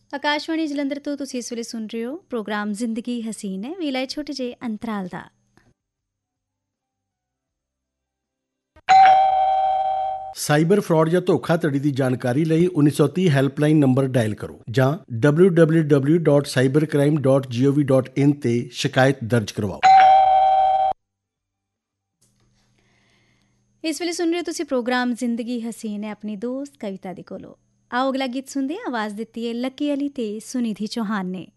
ਆਕਾਸ਼ਵਾਣੀ ਜਲੰਧਰ ਤੋਂ ਤੁਸੀਂ ਇਸ ਵੇਲੇ ਸੁਣ ਰਹੇ ਹੋ ਪ੍ਰੋਗਰਾਮ ਜ਼ਿੰਦਗੀ ਹਸੀਨ ਹੈ। ਵੇਲਾ ਹੈ ਛੋਟੇ ਜਿਹੇ ਅੰਤਰਾਲ ਦਾ। ਸਾਈਬਰ ਫਰਾਡ ਜਾਂ ਧੋਖਾਧੜੀ ਦੀ ਜਾਣਕਾਰੀ ਲਈ 1930 ਹੈਲਪਲਾਈਨ ਨੰਬਰ ਡਾਇਲ ਕਰੋ ਜਾਂ www.cybercrime.gov.in ਤੇ ਸ਼ਿਕਾਇਤ ਦਰਜ ਕਰਵਾਓ। ਇਸ ਵੇਲੇ ਸੁਣ ਰਹੇ ਹੋ ਤੁਸੀਂ ਪ੍ਰੋਗਰਾਮ ਜ਼ਿੰਦਗੀ ਹਸੀਨ ਹੈ ਆਪਣੀ ਦੋਸਤ ਕਵਿਤਾ ਦੇ ਕੋਲੋਂ। ਆਓ ਅਗਲਾ ਗੀਤ ਸੁਣਦੇ ਹਾਂ। ਆਵਾਜ਼ ਦਿੱਤੀ ਹੈ ਲੱਕੀ ਅਲੀ ਤੇ ਸੁਨਿਧੀ ਚੌਹਾਨ ਨੇ।